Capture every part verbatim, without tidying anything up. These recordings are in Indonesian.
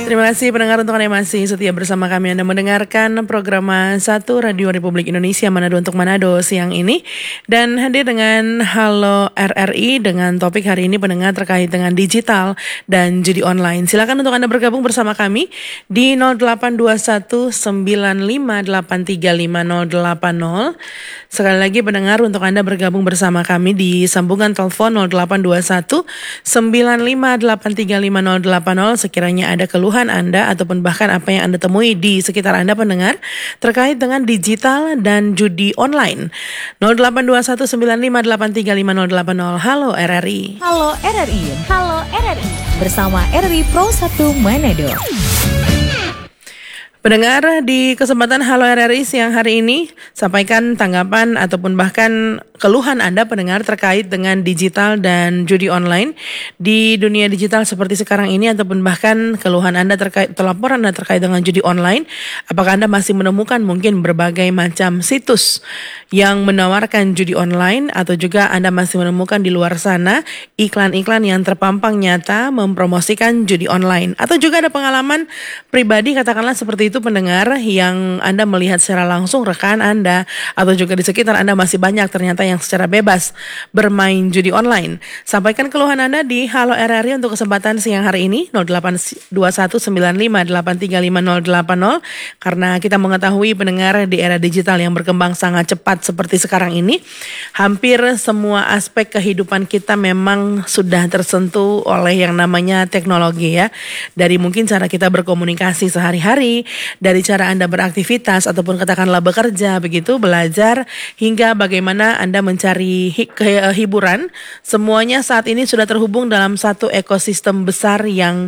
Terima kasih pendengar untuk Anda yang masih setia bersama kami. Anda mendengarkan program satu Radio Republik Indonesia Manado untuk Manado siang ini. Dan hadir dengan Halo R R I dengan topik hari ini pendengar terkait dengan digital dan judi online. Silakan untuk Anda bergabung bersama kami di nol delapan dua satu sembilan lima delapan tiga lima nol delapan nol. Sekali lagi pendengar untuk Anda bergabung bersama kami di sambungan telepon nol delapan dua satu sembilan lima delapan tiga lima nol delapan nol sekiranya ada keluhan Anda ataupun bahkan apa yang Anda temui di sekitar Anda pendengar terkait dengan digital dan judi online. nol delapan dua satu sembilan lima delapan tiga lima nol delapan nol. Halo R R I. Halo R R I. Halo R R I. Bersama R R I Pro satu Manado. Pendengar, di kesempatan Halo R R I siang hari ini, sampaikan tanggapan ataupun bahkan keluhan Anda pendengar terkait dengan digital dan judi online di dunia digital seperti sekarang ini, ataupun bahkan keluhan Anda terkait, atau laporan Anda terkait dengan judi online. Apakah Anda masih menemukan mungkin berbagai macam situs yang menawarkan judi online, atau juga Anda masih menemukan di luar sana iklan-iklan yang terpampang nyata mempromosikan judi online, atau juga ada pengalaman pribadi katakanlah seperti itu itu pendengar yang Anda melihat secara langsung rekan Anda atau juga di sekitar Anda masih banyak ternyata yang secara bebas bermain judi online. Sampaikan keluhan Anda di Halo R R I untuk kesempatan siang hari ini nol delapan dua satu sembilan lima delapan tiga lima nol delapan nol, karena kita mengetahui pendengar di era digital yang berkembang sangat cepat seperti sekarang ini, hampir semua aspek kehidupan kita memang sudah tersentuh oleh yang namanya teknologi ya. Dari mungkin cara kita berkomunikasi sehari-hari, dari cara Anda beraktivitas ataupun katakanlah bekerja begitu, belajar, hingga bagaimana Anda mencari hi- ke- hiburan, semuanya saat ini sudah terhubung dalam satu ekosistem besar yang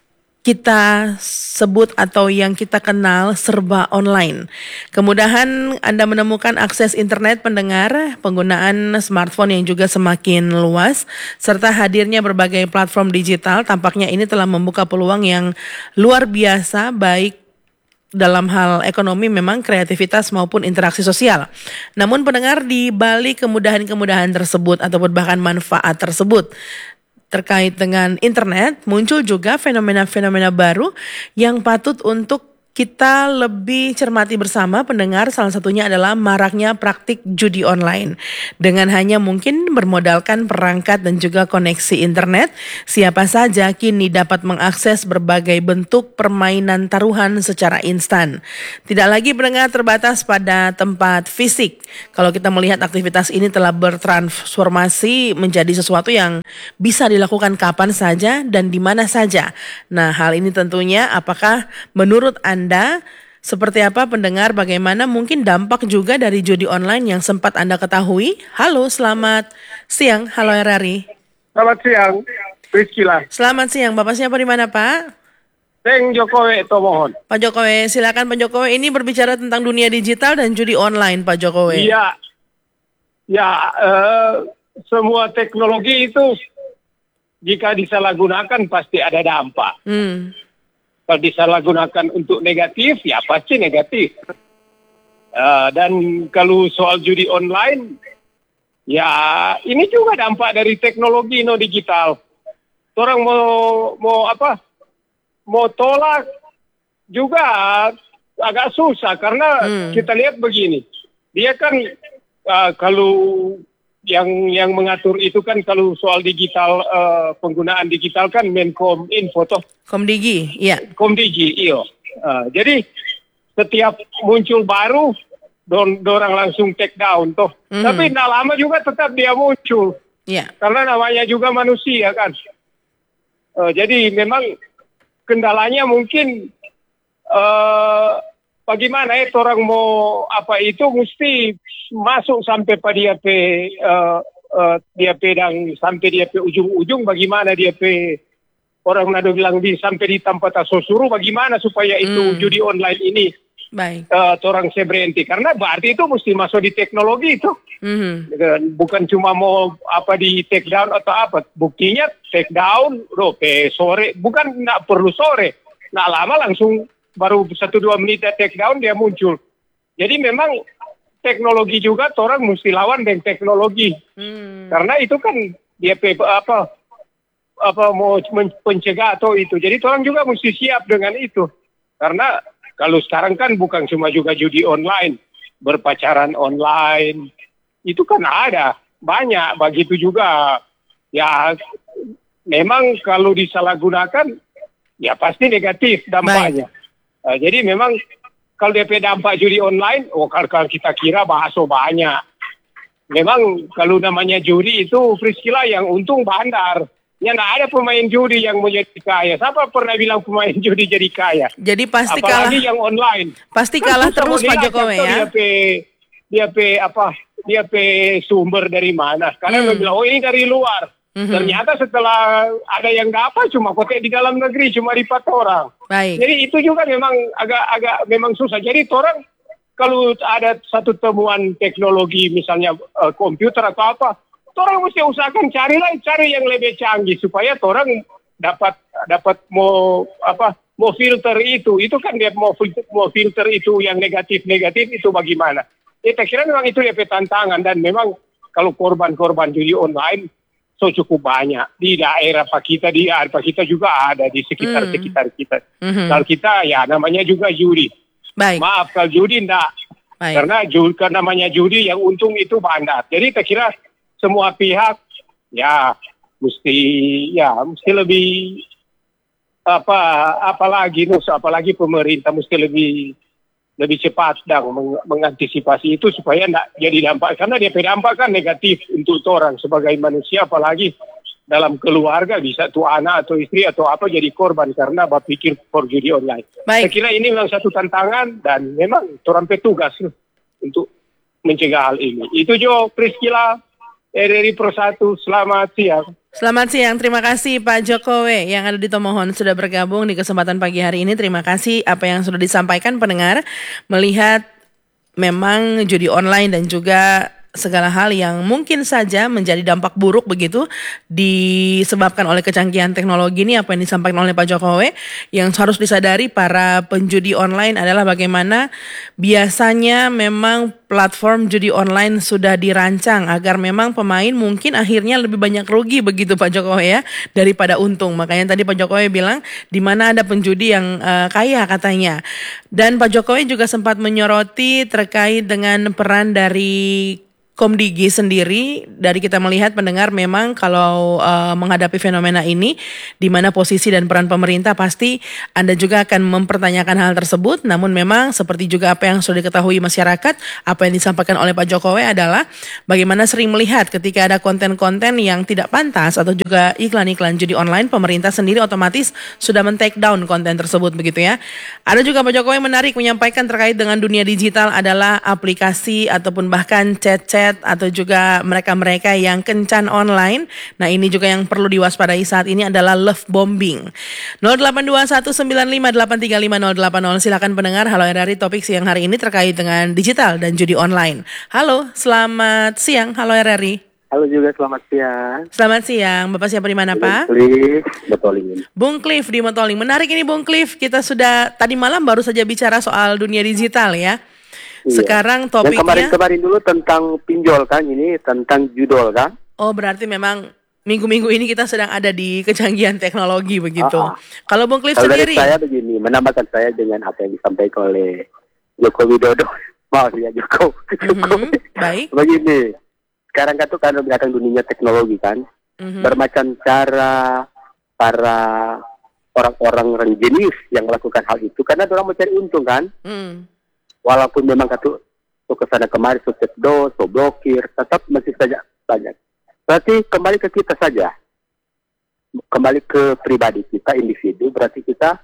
kita sebut atau yang kita kenal serba online. Kemudahan Anda menemukan akses internet pendengar, penggunaan smartphone yang juga semakin luas, serta hadirnya berbagai platform digital, tampaknya ini telah membuka peluang yang luar biasa baik dalam hal ekonomi memang kreativitas maupun interaksi sosial. Namun pendengar, di balik kemudahan-kemudahan tersebut ataupun bahkan manfaat tersebut terkait dengan internet, muncul juga fenomena-fenomena baru yang patut untuk kita lebih cermati bersama pendengar. Salah satunya adalah maraknya praktik judi online. Dengan hanya mungkin bermodalkan perangkat dan juga koneksi internet, siapa saja kini dapat mengakses berbagai bentuk permainan taruhan secara instan. Tidak lagi pendengar terbatas pada tempat fisik. Kalau kita melihat aktivitas ini telah bertransformasi menjadi sesuatu yang bisa dilakukan kapan saja dan di mana saja. Nah, hal ini tentunya apakah menurut Anda Anda, seperti apa pendengar, bagaimana mungkin dampak juga dari judi online yang sempat Anda ketahui? Halo, selamat siang. Halo R R I. Selamat siang, Priscila. Selamat siang, Bapak siapa di mana Pak? Teng Jokowi, to mohon. Pak Jokowi, silakan Pak Jokowi. Ini berbicara tentang dunia digital dan judi online, Pak Jokowi. Iya, ya uh, semua teknologi itu jika disalahgunakan pasti ada dampak. Hmm. Kalau disalahgunakan untuk negatif, ya pasti negatif. Uh, dan kalau soal judi online, ya ini juga dampak dari teknologi no digital. Orang mau mau apa? Mau tolak juga agak susah karena hmm. kita lihat begini. Dia kan uh, kalau yang yang mengatur itu kan kalau soal digital uh, penggunaan digital kan Menkom Info toh. Komdigi, iya. Komdigi, iyo. Uh, jadi setiap muncul baru, don dorang langsung take down toh. Mm-hmm. Tapi tidak lama juga tetap dia muncul. Iya. Karena namanya juga manusia kan. Uh, jadi memang kendalanya mungkin uh, bagaimana ya orang mau apa itu mesti masuk sampai pada dia pe uh, uh, dia pedang sampai dia pe ujung-ujung, bagaimana dia pe orang Manado bilang di sampai di tempat asosuru, bagaimana supaya itu hmm. judi online ini baik uh, orang saya berhenti, karena berarti itu mesti masuk di teknologi itu. Mm-hmm. Bukan cuma mau apa di take down atau apa, buktinya take down loh pe sore, bukan nak perlu sore, nak lama langsung baru satu dua menit take down dia muncul. Jadi memang teknologi juga orang mesti lawan dengan teknologi. Hmm. Karena itu kan dia pe, apa apa mau mencegah atau itu. Jadi orang juga mesti siap dengan itu. Karena kalau sekarang kan bukan cuma juga judi online, berpacaran online, itu kan ada banyak. Begitu juga ya memang kalau disalahgunakan ya pasti negatif dampaknya. Uh, jadi memang kalau D P dampak judi online, oh kalau kita kira bahasa banyak. Memang kalau namanya judi itu Priscilla yang untung bandar. Ya nggak ada pemain judi yang menjadi kaya. Siapa pernah bilang pemain judi jadi kaya? Jadi pasti apalagi kalah. yang online. Pasti kan kalah terus Pak Jokowi ya. Dia pe, dia pe apa? Dia pe sumber dari mana? Karena hmm. bilang oh ini dari luar. Mm-hmm. Ternyata setelah ada yang dapat cuma kotek di dalam negeri cuma empat orang. Baik. Jadi itu juga memang agak-agak memang susah. Jadi orang kalau ada satu temuan teknologi misalnya uh, komputer atau apa. Orang mesti usahakan carilah cari yang lebih canggih supaya orang dapat dapat mau apa mau filter itu itu kan dia mau filter, mau filter itu yang negatif negatif itu bagaimana? Ya, saya kira memang itu dia tantangan dan memang kalau korban-korban judi online so cukup banyak di daerah Pak kita di Pak kita juga ada di sekitar hmm. sekitar kita. Hmm. Kalau kita ya namanya juga judi. Baik. Maaf kalau judi enggak. Baik. Karena judi kan namanya judi yang untung itu bandar. Jadi saya kira semua pihak ya mesti ya mesti lebih apa apalagi nus apalagi pemerintah mesti lebih lebih cepat dan meng, mengantisipasi itu supaya tidak jadi dampak karena dia dampak kan negatif untuk orang sebagai manusia apalagi dalam keluarga bisa tuh anak atau istri atau apa jadi korban karena berpikir for judi online. Baik. Saya kira ini memang satu tantangan dan memang orang petugas untuk mencegah hal ini. Itu Jo Priscilla R R I Pro satu, selamat siang. Selamat siang, terima kasih Pak Jokowi yang ada di Tomohon sudah bergabung di kesempatan pagi hari ini. Terima kasih apa yang sudah disampaikan pendengar melihat memang judi online dan juga segala hal yang mungkin saja menjadi dampak buruk begitu disebabkan oleh kecanggihan teknologi ini. Apa yang disampaikan oleh Pak Jokowi yang harus disadari para penjudi online adalah bagaimana biasanya memang platform judi online sudah dirancang agar memang pemain mungkin akhirnya lebih banyak rugi begitu Pak Jokowi ya daripada untung. Makanya tadi Pak Jokowi bilang di mana ada penjudi yang uh, kaya katanya. Dan Pak Jokowi juga sempat menyoroti terkait dengan peran dari Komdigi sendiri. Dari kita melihat pendengar memang kalau uh, menghadapi fenomena ini di mana posisi dan peran pemerintah pasti Anda juga akan mempertanyakan hal tersebut. Namun memang seperti juga apa yang sudah diketahui masyarakat, apa yang disampaikan oleh Pak Jokowi adalah bagaimana sering melihat ketika ada konten-konten yang tidak pantas atau juga iklan-iklan judi online, pemerintah sendiri otomatis sudah men-take down konten tersebut begitu ya. Ada juga Pak Jokowi menarik menyampaikan terkait dengan dunia digital adalah aplikasi ataupun bahkan chat-chat atau juga mereka-mereka yang kencan online. Nah ini juga yang perlu diwaspadai saat ini adalah love bombing. nol delapan dua satu sembilan lima delapan tiga lima nol delapan nol. Silakan pendengar. Halo R R I, topik siang hari ini terkait dengan digital dan judi online. Halo, selamat siang. Halo R R I. Halo juga, selamat siang. Selamat siang. Bapak siapa di mana Pak? Bung Cliff, Motoling. Bung Cliff di Motoling. Menarik ini Bung Cliff. Kita sudah tadi malam baru saja bicara soal dunia digital ya. Iya. Sekarang topiknya kemarin-kemarin dulu tentang pinjol kan, ini tentang judol kan. Oh berarti memang minggu-minggu ini kita sedang ada di kecanggihan teknologi begitu. Ah, ah. Kalau Bung Cliff Kalau sendiri? Dari saya begini, menambahkan saya dengan apa yang disampaikan oleh Joko Widodo. Maaf ya Joko. Mm-hmm. Baik. Begini, sekarang kan tuh karena belakang dunia teknologi kan, mm-hmm. bermacam cara para orang-orang jenius yang melakukan hal itu karena orang mau cari untung kan. Mm. Walaupun memang katu so kesana kemari, so cek do, so blokir, tetap masih saja banyak. Berarti kembali ke kita saja, kembali ke pribadi kita, individu. Berarti kita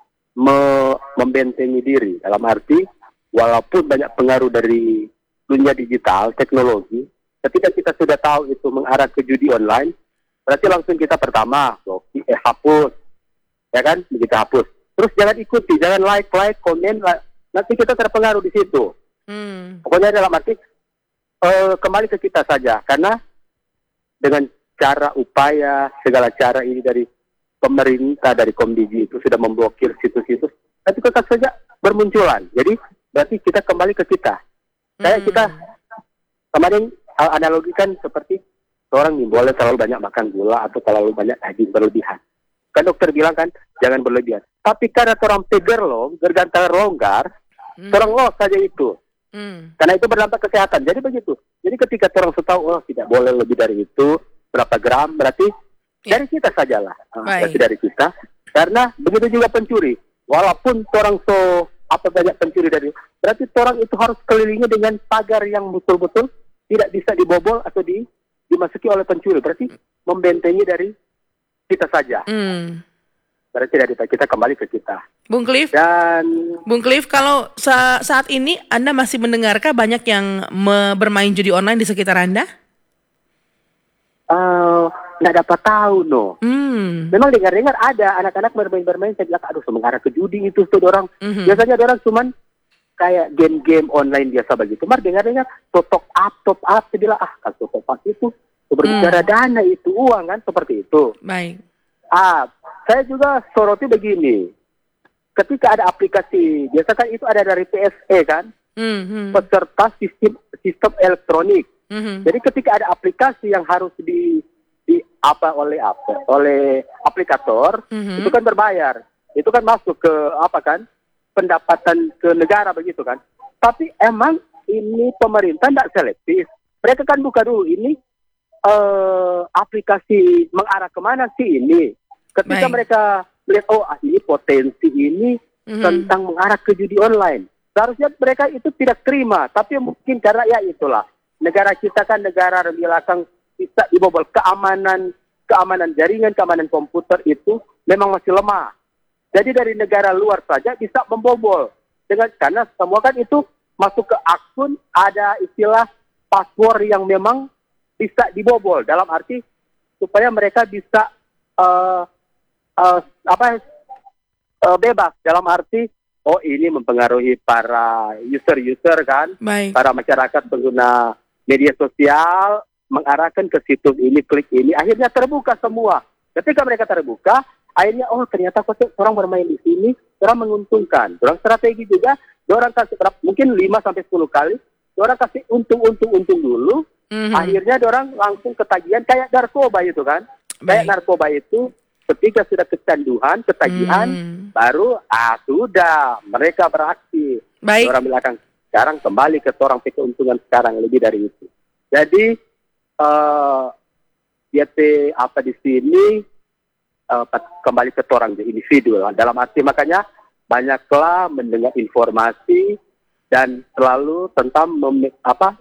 me- membentengi diri. Dalam arti, walaupun banyak pengaruh dari dunia digital, teknologi, ketika kita sudah tahu itu mengarah ke judi online, berarti langsung kita pertama blokir, eh, hapus, ya kan? Kita hapus. Terus jangan ikuti, jangan like, like, komen, like. Nanti kita terpengaruh di situ. Hmm. Pokoknya dalam arti uh, kembali ke kita saja, karena dengan cara upaya segala cara ini dari pemerintah, dari Komdigi itu sudah memblokir situs-situs, tapi tetap saja bermunculan. Jadi berarti kita kembali ke kita. Kayak hmm. kita kemarin analogikan seperti orang nih boleh terlalu banyak makan gula atau terlalu banyak daging berlebihan. Kan dokter bilang kan jangan berlebihan. Tapi karena orang peger loh, bergantar longgar, hmm. orang los saja itu. Hmm. Karena itu berdampak kesehatan. Jadi begitu. Jadi ketika orang tahu oh tidak boleh lebih dari itu berapa gram, berarti yeah. dari kita sajalah. Uh, berarti dari kita. Karena begitu juga pencuri. Walaupun orang so apa banyak pencuri dari, berarti orang itu harus kelilingi dengan pagar yang betul-betul tidak bisa dibobol atau di, dimasuki oleh pencuri. Berarti membentengi dari kita saja. Hmm. Berarti dari kita kembali ke kita. Bung Cliff. Dan Bung Cliff, kalau sa- saat ini Anda masih mendengarkah banyak yang me- bermain judi online di sekitar Anda? Uh, nggak dapat tahu no. Hmm. Memang dengar-dengar ada anak-anak bermain-bermain. Saya bilang aduh mengarah ke judi itu tuh orang. Mm-hmm. Biasanya orang cuman kayak game-game online biasa begitu. Mar dengar-dengar top up, top up. Saya bilang ah kalau top up itu berbicara mm. dana itu uang kan seperti itu. Baik. Ah, saya juga soroti begini. Ketika ada aplikasi, biasa kan itu ada dari P S E kan, mm-hmm. peserta sistem sistem elektronik. Mm-hmm. Jadi ketika ada aplikasi yang harus di di apa oleh apa oleh aplikator, mm-hmm. itu kan berbayar. Itu kan masuk ke apa kan pendapatan ke negara begitu kan. Tapi emang ini pemerintah tidak selektif. Mereka kan buka dulu ini uh, aplikasi mengarah kemana sih ini. Ketika Baik. mereka melihat oh ini potensi ini mm-hmm. tentang mengarah ke judi online. Seharusnya mereka itu tidak terima. Tapi mungkin karena ya itulah. Negara kita kan negara belakang bisa dibobol. Keamanan keamanan jaringan, keamanan komputer itu memang masih lemah. Jadi dari negara luar saja bisa membobol. Dengan karena semua kan itu masuk ke akun ada istilah password yang memang bisa dibobol. Dalam arti supaya mereka bisa uh, uh, apa uh, bebas. Dalam arti oh ini mempengaruhi para user-user kan, Baik. para masyarakat pengguna media sosial mengarahkan ke situs ini, klik ini, akhirnya terbuka semua. Ketika mereka terbuka, akhirnya oh ternyata kok orang bermain di sini, orang menguntungkan. Orang strategi juga, orang kasih mungkin lima sampai sepuluh kali, orang kasih untung-untung-untung dulu, mm-hmm. akhirnya orang langsung ketagihan kayak narkoba itu kan. Baik. Kayak narkoba itu ketika sudah kecanduan, ketagihan, mm. baru ah sudah mereka beraksi. Baik. Orang belakang sekarang kembali ke orang keuntungan sekarang lebih dari itu. Jadi uh, dia te, apa di sini uh, kembali ke orang individu. Dalam arti makanya banyaklah mendengar informasi dan selalu tentang mem, apa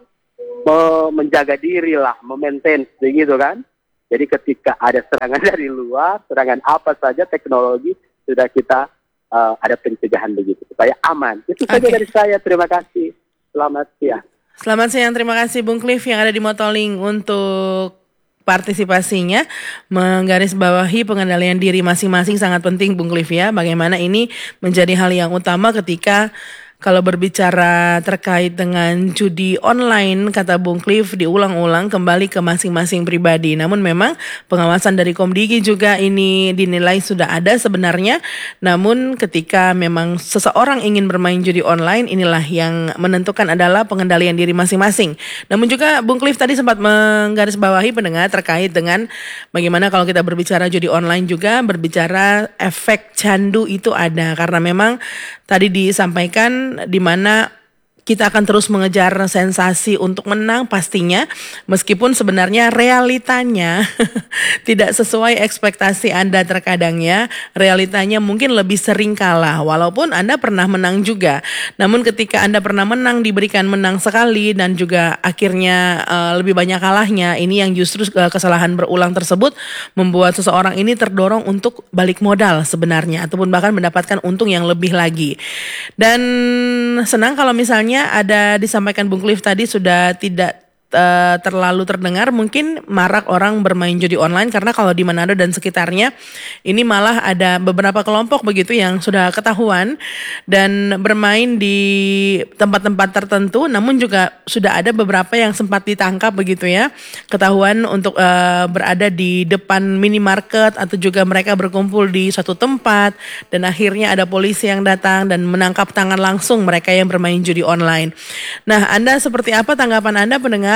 me, menjaga diri lah, memaintain begitu kan. Jadi ketika ada serangan dari luar, serangan apa saja teknologi sudah kita uh, ada pencegahan begitu supaya aman. Itu saja okay. dari saya. Terima kasih. Selamat siang. Selamat siang, terima kasih Bung Cliff yang ada di Motoling untuk partisipasinya. Menggarisbawahi pengendalian diri masing-masing sangat penting Bung Cliff ya. Bagaimana ini menjadi hal yang utama ketika kalau berbicara terkait dengan judi online, kata Bung Cliff, diulang-ulang kembali ke masing-masing pribadi. Namun memang pengawasan dari Komdigi juga ini dinilai sudah ada sebenarnya. Namun ketika memang seseorang ingin bermain judi online, inilah yang menentukan adalah pengendalian diri masing-masing. Namun juga Bung Cliff tadi sempat menggarisbawahi pendengar terkait dengan bagaimana kalau kita berbicara judi online juga berbicara efek candu itu ada. Karena memang tadi disampaikan di mana kita akan terus mengejar sensasi untuk menang pastinya, meskipun sebenarnya realitanya tidak sesuai ekspektasi Anda terkadang ya. Realitanya mungkin lebih sering kalah, walaupun Anda pernah menang juga. Namun ketika Anda pernah menang, diberikan menang sekali dan juga akhirnya uh, lebih banyak kalahnya, ini yang justru uh, kesalahan berulang tersebut membuat seseorang ini terdorong untuk balik modal sebenarnya, ataupun bahkan mendapatkan untung yang lebih lagi. Dan senang kalau misalnya ada disampaikan Bung Cliff tadi sudah tidak uh, terlalu terdengar, mungkin marak orang bermain judi online karena kalau di Manado dan sekitarnya ini malah ada beberapa kelompok begitu yang sudah ketahuan dan bermain di tempat-tempat tertentu, namun juga sudah ada beberapa yang sempat ditangkap begitu ya, ketahuan untuk uh, berada di depan minimarket atau juga mereka berkumpul di suatu tempat dan akhirnya ada polisi yang datang dan menangkap tangan langsung mereka yang bermain judi online. Nah, Anda seperti apa tanggapan Anda pendengar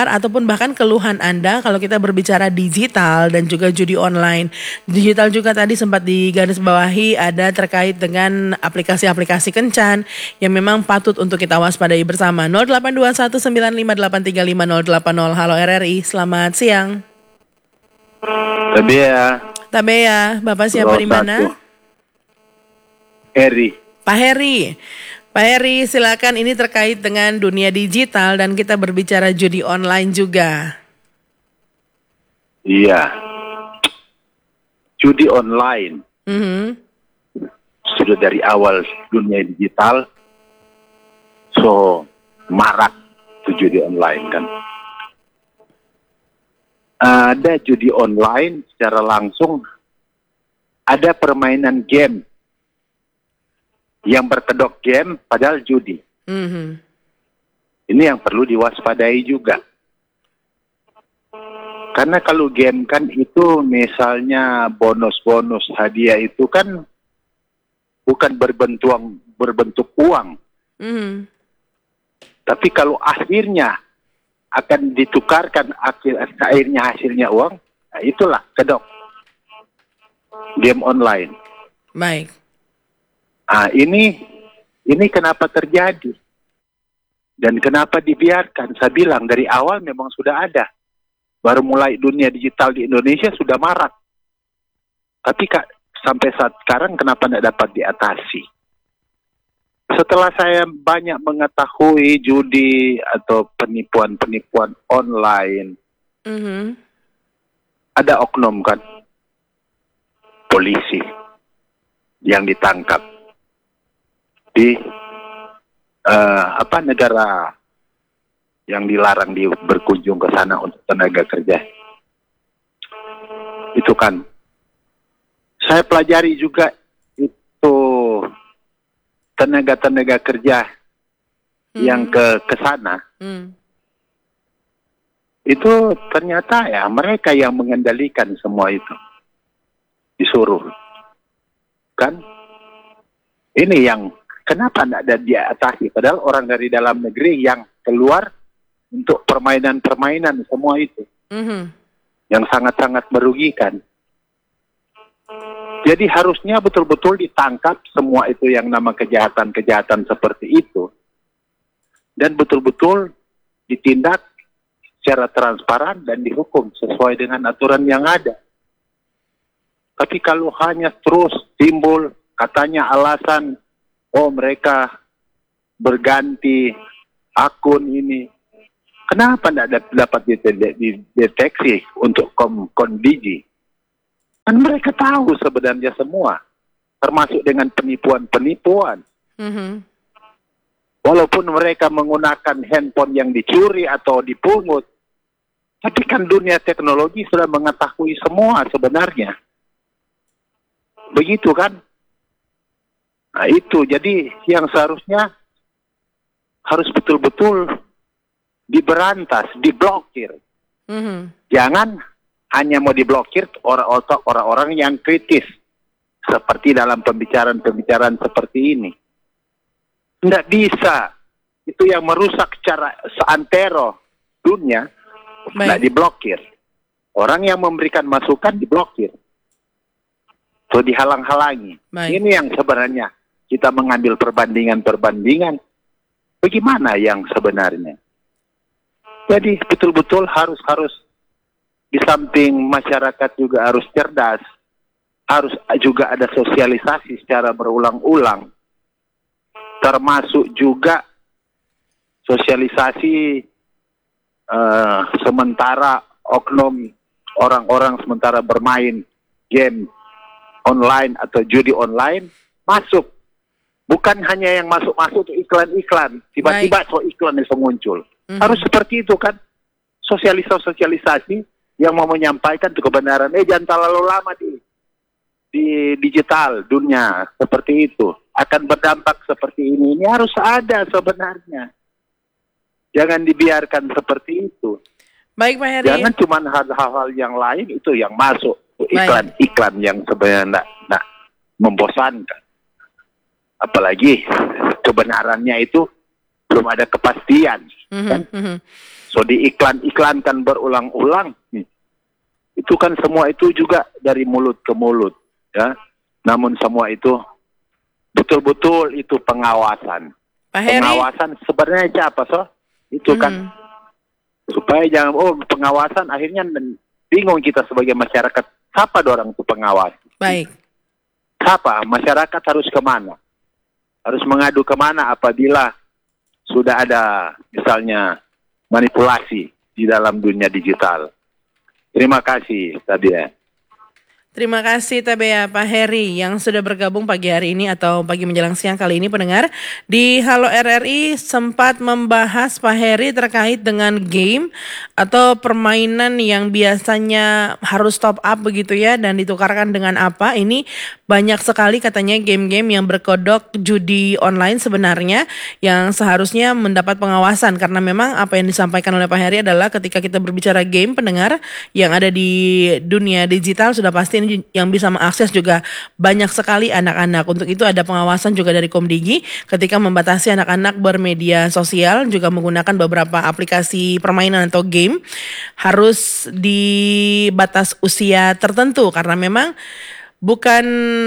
komentar ataupun bahkan keluhan Anda kalau kita berbicara digital dan juga judi online. Digital juga tadi sempat digarisbawahi ada terkait dengan aplikasi-aplikasi kencan yang memang patut untuk kita waspadai bersama. nol delapan dua satu sembilan lima delapan tiga lima nol delapan nol. Halo R R I, selamat siang. Tabea. Tabea, Bapak siapa di mana? Heri. Pak Heri. Pak Heri, silakan, ini terkait dengan dunia digital dan kita berbicara judi online juga. Iya. Judi online. Mm-hmm. Sudah dari awal dunia digital, so marak itu judi online kan. Ada judi online secara langsung, ada permainan game yang berkedok game padahal judi. Mm-hmm. Ini yang perlu diwaspadai juga. Karena kalau game kan itu misalnya bonus-bonus hadiah itu kan bukan berbentuk berbentuk uang. Mm-hmm. Tapi kalau akhirnya akan ditukarkan akhir akhirnya hasilnya uang, nah itulah kedok game online. Baik. Ah ini ini kenapa terjadi dan kenapa dibiarkan? Saya bilang dari awal memang sudah ada. Baru mulai dunia digital di Indonesia sudah marak. Tapi kak, sampai saat sekarang kenapa tidak dapat diatasi? Setelah saya banyak mengetahui judi atau penipuan-penipuan online, mm-hmm. ada oknum kan, polisi yang ditangkap di uh, apa negara yang dilarang di berkunjung ke sana untuk tenaga kerja. Itu kan, saya pelajari juga itu tenaga-tenaga kerja hmm. yang ke ke sana, hmm. itu ternyata ya mereka yang mengendalikan semua itu, disuruh, kan? Ini yang kenapa tidak ada diatasi? Padahal orang dari dalam negeri yang keluar untuk permainan-permainan semua itu, hmm. yang sangat-sangat merugikan. Jadi harusnya betul-betul ditangkap semua itu yang nama kejahatan-kejahatan seperti itu. Dan betul-betul ditindak secara transparan dan dihukum sesuai dengan aturan yang ada. Tapi kalau hanya terus timbul katanya alasan, oh mereka berganti akun ini. Kenapa tidak dapat dideteksi untuk kondisi? Kan mereka tahu sebenarnya semua, termasuk dengan penipuan-penipuan. Mm-hmm. Walaupun mereka menggunakan handphone yang dicuri atau dipungut, tapi kan dunia teknologi sudah mengetahui semua sebenarnya. Begitu kan? Nah itu, jadi yang seharusnya harus betul-betul diberantas, diblokir. Mm-hmm. Jangan hanya mau diblokir orang-orang yang kritis. Seperti dalam pembicaraan-pembicaraan seperti ini. Tidak bisa. Itu yang merusak secara seantero dunia. Tidak diblokir. Orang yang memberikan masukan diblokir. So dihalang-halangi. Baik. Ini yang sebenarnya kita mengambil perbandingan-perbandingan. Bagaimana yang sebenarnya? Jadi betul-betul harus-harus di samping masyarakat juga harus cerdas, harus juga ada sosialisasi secara berulang-ulang, termasuk juga sosialisasi uh, sementara oknum orang-orang sementara bermain game online atau judi online masuk. Bukan hanya yang masuk-masuk itu iklan-iklan, tiba-tiba so iklan itu muncul. Mm-hmm. Harus seperti itu kan, sosialisasi-sosialisasi yang mau menyampaikan itu kebenaran. Eh jangan terlalu lama di di digital dunia seperti itu akan berdampak seperti ini. Ini harus ada sebenarnya. Jangan dibiarkan seperti itu. Baik Pak Heri. Jangan cuma hal-hal yang lain itu yang masuk iklan-iklan yang sebenarnya tidak membosankan. Apalagi kebenarannya itu belum ada kepastian. Mm-hmm. Kan? Mm-hmm. So diiklan-iklankan berulang-ulang, itu kan semua itu juga dari mulut ke mulut, ya. Namun semua itu betul-betul itu pengawasan. Pak Heri? Pengawasan sebenarnya apa so? Itu Mm-hmm. kan supaya jangan oh pengawasan akhirnya bingung kita sebagai masyarakat. Siapa dorang itu pengawas? Baik. Siapa? Masyarakat harus kemana? Harus mengadu kemana apabila sudah ada misalnya manipulasi di dalam dunia digital. Terima kasih tadi ya. Terima kasih Tabea Pak Heri yang sudah bergabung pagi hari ini atau pagi menjelang siang kali ini pendengar. Di Halo R R I sempat membahas Pak Heri terkait dengan game atau permainan yang biasanya harus top up begitu ya dan ditukarkan dengan apa. Ini banyak sekali katanya game-game yang berkodok judi online sebenarnya yang seharusnya mendapat pengawasan karena memang apa yang disampaikan oleh Pak Heri adalah ketika kita berbicara game pendengar yang ada di dunia digital sudah pasti yang bisa mengakses juga banyak sekali anak-anak. Untuk itu ada pengawasan juga dari Komdigi ketika membatasi anak-anak bermedia sosial juga menggunakan beberapa aplikasi permainan atau game harus di batas usia tertentu karena memang bukan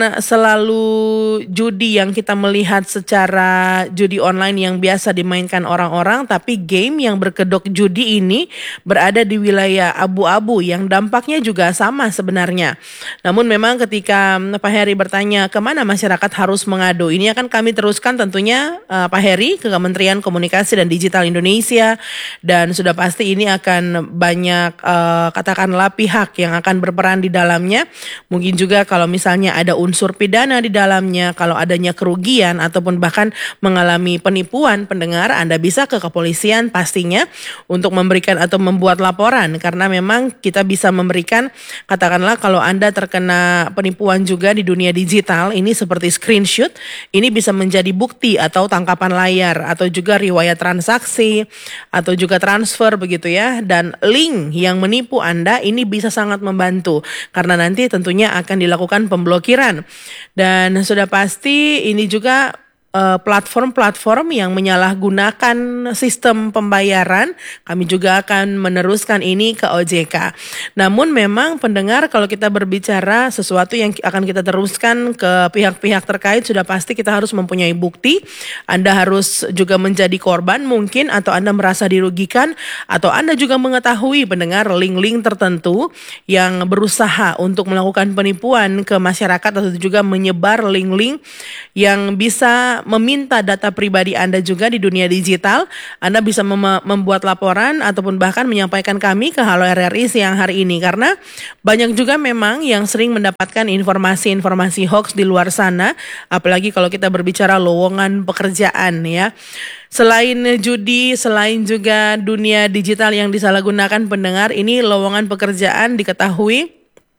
selalu judi yang kita melihat secara judi online yang biasa dimainkan orang-orang, tapi game yang berkedok judi ini berada di wilayah abu-abu yang dampaknya juga sama sebenarnya. Namun memang ketika Pak Heri bertanya kemana masyarakat harus mengadu, ini akan kami teruskan tentunya uh, Pak Heri ke Kementerian Komunikasi dan Digital Indonesia dan sudah pasti ini akan banyak uh, katakanlah pihak yang akan berperan di dalamnya. Mungkin juga kalau Kalau misalnya ada unsur pidana di dalamnya, kalau adanya kerugian ataupun bahkan mengalami penipuan pendengar, Anda bisa ke kepolisian pastinya untuk memberikan atau membuat laporan karena memang kita bisa memberikan katakanlah kalau Anda terkena penipuan juga di dunia digital ini seperti screenshot, ini bisa menjadi bukti atau tangkapan layar atau juga riwayat transaksi atau juga transfer begitu ya dan link yang menipu Anda ini bisa sangat membantu karena nanti tentunya akan dilakukan pemblokiran dan sudah pasti ini juga uh, platform-platform yang menyalahgunakan sistem pembayaran kami juga akan meneruskan ini ke O J K. Namun memang pendengar kalau kita berbicara sesuatu yang akan kita teruskan ke pihak-pihak terkait sudah pasti kita harus mempunyai bukti. Anda harus juga menjadi korban mungkin atau Anda merasa dirugikan atau Anda juga mengetahui pendengar link-link tertentu yang berusaha untuk melakukan penipuan ke masyarakat atau juga menyebar link-link yang bisa meminta data pribadi Anda juga di dunia digital. Anda bisa mem- membuat laporan ataupun bahkan menyampaikan kami ke Halo R R I siang hari ini karena banyak juga memang yang sering mendapatkan informasi-informasi hoax di luar sana apalagi kalau kita berbicara lowongan pekerjaan ya. Selain judi, selain juga dunia digital yang disalahgunakan pendengar, ini lowongan pekerjaan diketahui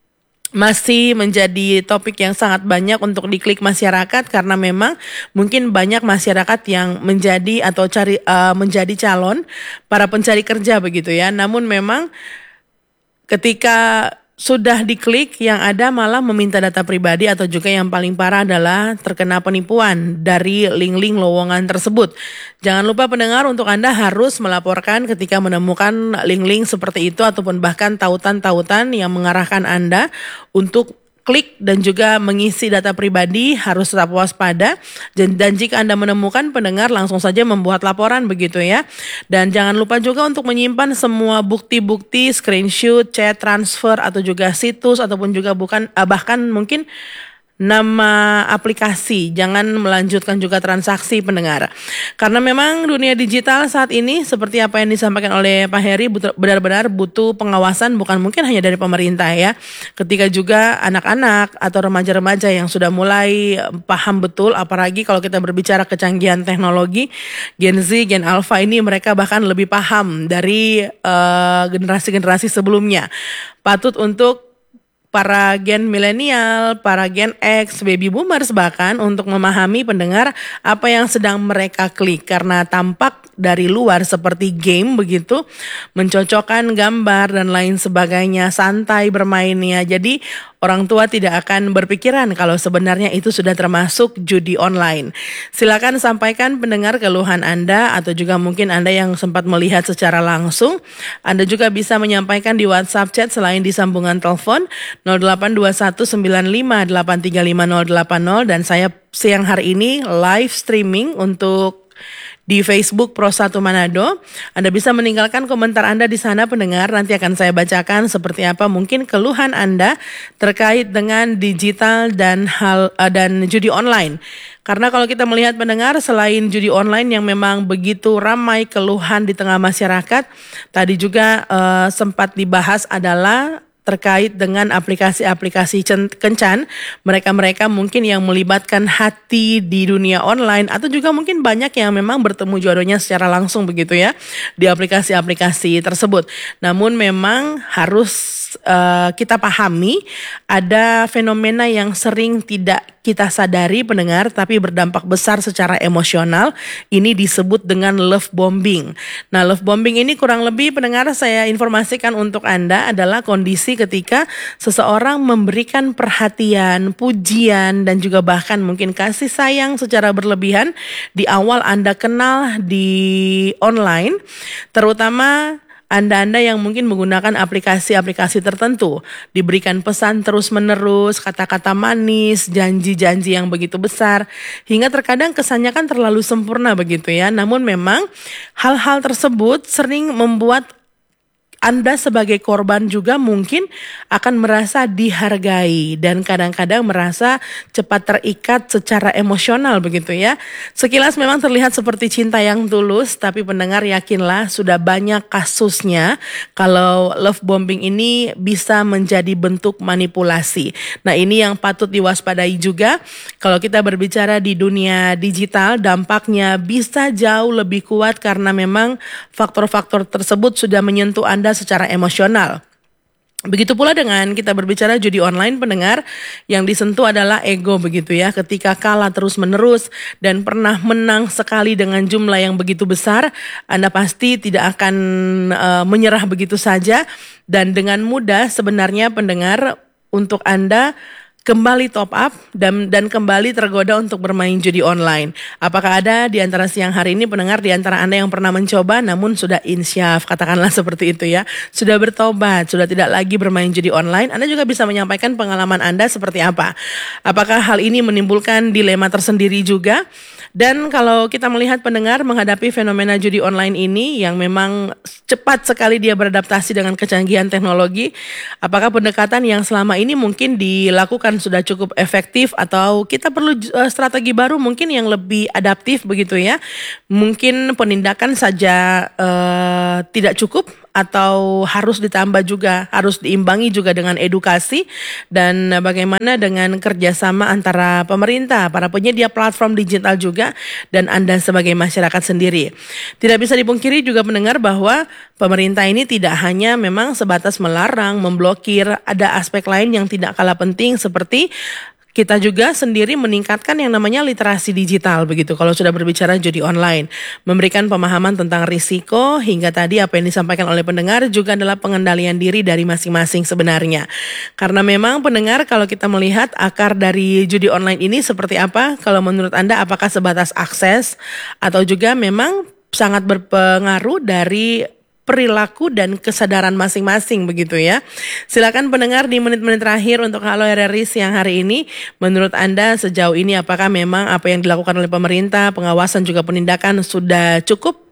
masih menjadi topik yang sangat banyak untuk diklik masyarakat karena memang mungkin banyak masyarakat yang menjadi atau cari uh, menjadi calon para pencari kerja begitu ya. Namun memang ketika sudah diklik yang ada malah meminta data pribadi atau juga yang paling parah adalah terkena penipuan dari link-link lowongan tersebut. Jangan lupa pendengar untuk Anda harus melaporkan ketika menemukan link-link seperti itu ataupun bahkan tautan-tautan yang mengarahkan Anda untuk klik dan juga mengisi data pribadi harus tetap waspada dan, dan jika Anda menemukan pendengar langsung saja membuat laporan begitu ya dan jangan lupa juga untuk menyimpan semua bukti-bukti screenshot, chat, transfer atau juga situs ataupun juga bukan bahkan mungkin nama aplikasi, jangan melanjutkan juga transaksi pendengar. Karena memang dunia digital saat ini seperti apa yang disampaikan oleh Pak Heri benar-benar butuh pengawasan bukan mungkin hanya dari pemerintah ya. Ketika juga anak-anak atau remaja-remaja yang sudah mulai paham betul apalagi kalau kita berbicara kecanggihan teknologi, Gen Z, Gen Alpha ini mereka bahkan lebih paham dari uh, generasi-generasi sebelumnya. Patut untuk para gen milenial, para gen X, baby boomers bahkan untuk memahami pendengar apa yang sedang mereka klik karena tampak dari luar seperti game begitu, mencocokkan gambar dan lain sebagainya, santai bermainnya. Jadi orang tua tidak akan berpikiran kalau sebenarnya itu sudah termasuk judi online. Silakan sampaikan pendengar keluhan Anda atau juga mungkin Anda yang sempat melihat secara langsung. Anda juga bisa menyampaikan di WhatsApp chat selain di sambungan telepon nol delapan dua satu sembilan lima delapan tiga lima nol delapan nol, dan saya siang hari ini live streaming untuk di Facebook Pro satu Manado. Anda bisa meninggalkan komentar Anda di sana pendengar, nanti akan saya bacakan seperti apa mungkin keluhan Anda terkait dengan digital dan hal uh, dan judi online. Karena kalau kita melihat pendengar, selain judi online yang memang begitu ramai keluhan di tengah masyarakat, tadi juga uh, sempat dibahas adalah terkait dengan aplikasi-aplikasi kencan, mereka-mereka mungkin yang melibatkan hati di dunia online atau juga mungkin banyak yang memang bertemu jodohnya secara langsung begitu ya di aplikasi-aplikasi tersebut. Namun memang harus uh, kita pahami ada fenomena yang sering tidak kita sadari pendengar tapi berdampak besar secara emosional. Ini disebut dengan love bombing. Nah, love bombing ini kurang lebih pendengar saya informasikan untuk Anda adalah kondisi ketika seseorang memberikan perhatian, pujian dan juga bahkan mungkin kasih sayang secara berlebihan di awal Anda kenal di online, terutama Anda-anda yang mungkin menggunakan aplikasi-aplikasi tertentu, diberikan pesan terus-menerus, kata-kata manis, janji-janji yang begitu besar, hingga terkadang kesannya kan terlalu sempurna begitu ya. Namun memang hal-hal tersebut sering membuat Anda sebagai korban juga mungkin akan merasa dihargai dan kadang-kadang merasa cepat terikat secara emosional begitu ya. Sekilas memang terlihat seperti cinta yang tulus, tapi pendengar yakinlah sudah banyak kasusnya kalau love bombing ini bisa menjadi bentuk manipulasi. Nah, ini yang patut diwaspadai juga. Kalau kita berbicara di dunia digital, dampaknya bisa jauh lebih kuat karena memang faktor-faktor tersebut sudah menyentuh Anda secara emosional. Begitu pula dengan kita berbicara judi online pendengar, yang disentuh adalah ego begitu ya. Ketika kalah terus menerus dan pernah menang sekali dengan jumlah yang begitu besar, Anda pasti tidak akan uh, menyerah begitu saja, dan dengan mudah sebenarnya pendengar untuk Anda kembali top up dan dan kembali tergoda untuk bermain judi online. Apakah ada di antara siang hari ini pendengar di antara Anda yang pernah mencoba namun sudah insyaf, katakanlah seperti itu ya, sudah bertobat, sudah tidak lagi bermain judi online? Anda juga bisa menyampaikan pengalaman Anda seperti apa. Apakah hal ini menimbulkan dilema tersendiri juga? Dan kalau kita melihat pendengar menghadapi fenomena judi online ini yang memang cepat sekali dia beradaptasi dengan kecanggihan teknologi, apakah pendekatan yang selama ini mungkin dilakukan sudah cukup efektif atau kita perlu uh, strategi baru mungkin yang lebih adaptif begitu ya? Mungkin penindakan saja uh, tidak cukup atau harus ditambah juga, harus diimbangi juga dengan edukasi, dan bagaimana dengan kerjasama antara pemerintah, para penyedia platform digital juga, dan Anda sebagai masyarakat sendiri. Tidak bisa dipungkiri juga mendengar bahwa pemerintah ini tidak hanya memang sebatas melarang, memblokir, ada aspek lain yang tidak kalah penting seperti kita juga sendiri meningkatkan yang namanya literasi digital begitu kalau sudah berbicara judi online. Memberikan pemahaman tentang risiko hingga tadi apa yang disampaikan oleh pendengar juga adalah pengendalian diri dari masing-masing sebenarnya. Karena memang pendengar kalau kita melihat akar dari judi online ini seperti apa, kalau menurut Anda apakah sebatas akses atau juga memang sangat berpengaruh dari perilaku dan kesadaran masing-masing begitu ya. Silakan pendengar di menit-menit terakhir untuk Halo R R I siang hari ini, menurut Anda sejauh ini apakah memang apa yang dilakukan oleh pemerintah, pengawasan juga penindakan sudah cukup?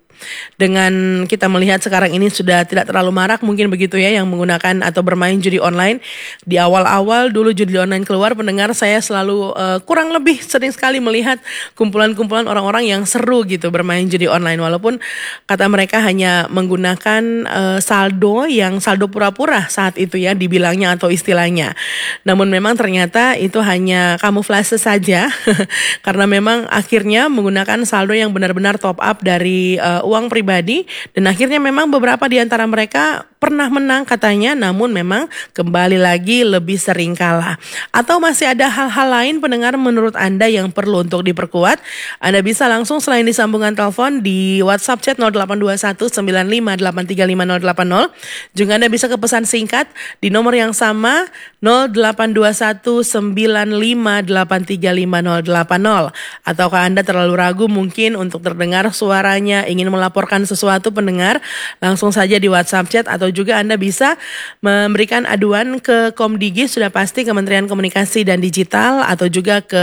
Dengan kita melihat sekarang ini sudah tidak terlalu marak mungkin begitu ya yang menggunakan atau bermain judi online. Di awal-awal dulu judi online keluar pendengar, saya selalu uh, kurang lebih sering sekali melihat kumpulan-kumpulan orang-orang yang seru gitu bermain judi online, walaupun kata mereka hanya menggunakan uh, saldo yang saldo pura-pura saat itu ya dibilangnya atau istilahnya. Namun memang ternyata itu hanya kamuflase saja karena memang akhirnya menggunakan saldo yang benar-benar top up dari uh, uang pribadi, dan akhirnya memang beberapa di antara mereka pernah menang katanya, namun memang kembali lagi lebih sering kalah. Atau masih ada hal-hal lain pendengar menurut Anda yang perlu untuk diperkuat? Anda bisa langsung selain di sambungan telepon di WhatsApp chat nol delapan dua satu sembilan lima delapan tiga lima nol delapan nol. Juga Anda bisa ke pesan singkat di nomor yang sama nol delapan dua satu sembilan lima delapan tiga lima nol delapan nol. Ataukah Anda terlalu ragu mungkin untuk terdengar suaranya, ingin melaporkan sesuatu pendengar, langsung saja di WhatsApp chat, atau juga Anda bisa memberikan aduan ke Komdigi, sudah pasti Kementerian Komunikasi dan Digital, atau juga ke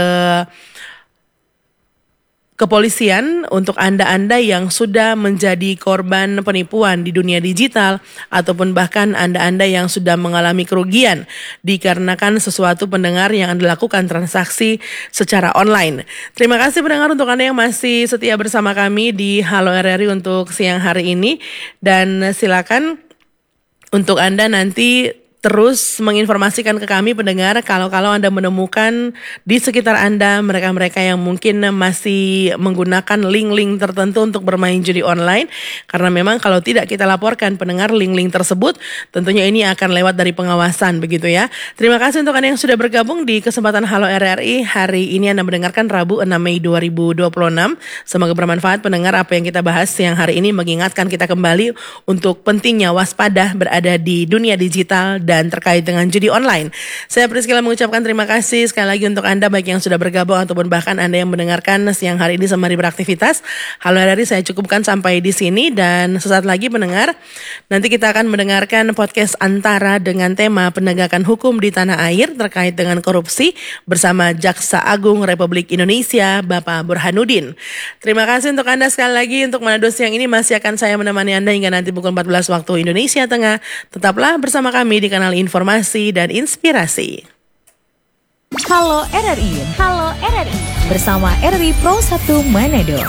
kepolisian untuk Anda-Anda yang sudah menjadi korban penipuan di dunia digital, ataupun bahkan Anda-Anda yang sudah mengalami kerugian dikarenakan sesuatu pendengar yang Anda lakukan transaksi secara online. Terima kasih pendengar untuk Anda yang masih setia bersama kami di Halo R R I untuk siang hari ini, dan silakan untuk Anda nanti terus menginformasikan ke kami pendengar kalau-kalau Anda menemukan di sekitar Anda mereka-mereka yang mungkin masih menggunakan link-link tertentu untuk bermain judi online. Karena memang kalau tidak kita laporkan pendengar link-link tersebut, tentunya ini akan lewat dari pengawasan begitu ya. Terima kasih untuk Anda yang sudah bergabung di kesempatan Halo R R I. Hari ini Anda mendengarkan Rabu enam Mei dua ribu dua puluh enam. Semoga bermanfaat pendengar apa yang kita bahas siang hari ini, mengingatkan kita kembali untuk pentingnya waspada berada di dunia digital dan terkait dengan judi online. Saya Priscilla mengucapkan terima kasih sekali lagi untuk Anda baik yang sudah bergabung ataupun bahkan Anda yang mendengarkan siang hari ini sembari beraktivitas. Halo R R I saya cukupkan sampai di sini, dan sesaat lagi pendengar, nanti kita akan mendengarkan podcast Antara dengan tema penegakan hukum di tanah air terkait dengan korupsi bersama Jaksa Agung Republik Indonesia Bapak Burhanuddin. Terima kasih untuk Anda sekali lagi. Untuk Manado siang ini masih akan saya menemani Anda hingga nanti pukul empat belas waktu Indonesia Tengah. Tetaplah bersama kami di kanal Informasi dan Inspirasi. Halo R R I, Halo R R I bersama R R I Pro satu Manado.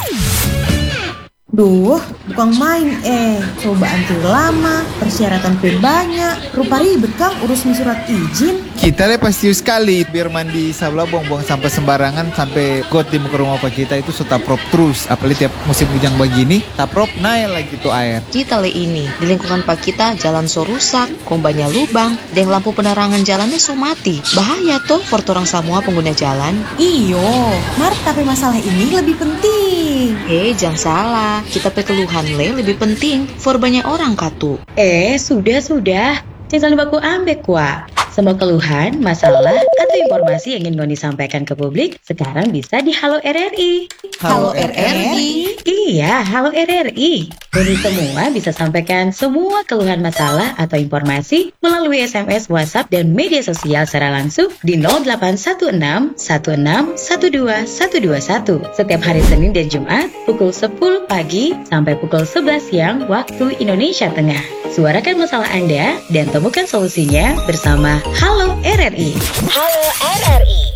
Duh, bukan main eh. Cobaan tuh lama, persyaratan pun banyak. Rupa ribet Kang urusin surat izin. Kita deh pasti sekali biar mandi sabla buang-buang sampah sembarangan sampai got di muka rumah pak kita itu setaprop terus. Apalagi tiap musim hujan begini, taprop naik lagi tuh air. Kita le ini di lingkungan pak kita jalan so rusak, kombanya lubang, dan lampu penerangan jalannya so mati. Bahaya tuh for orang semua pengguna jalan. Iyo, Mar, tapi masalah ini lebih penting. Eh, jangan salah. Kita pe keluhan le lebih penting for banyak orang katu. Eh, sudah-sudah. Jangan baku ambek wa. Semua keluhan, masalah, atau informasi yang ingin Noni sampaikan ke publik sekarang bisa di Halo R R I. Halo R R I? Iya, Halo R R I. Noni semua bisa sampaikan semua keluhan masalah atau informasi melalui S M S, WhatsApp, dan media sosial secara langsung di nol delapan satu enam satu enam satu dua satu dua satu setiap hari Senin dan Jumat pukul sepuluh pagi sampai pukul sebelas siang waktu Indonesia Tengah. Suarakan masalah Anda dan temukan solusinya bersama Halo R R I. Halo R R I.